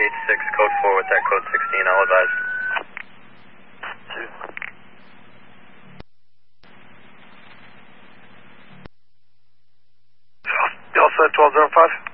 386, code 4 with that code 16, I'll advise. Delta 1205.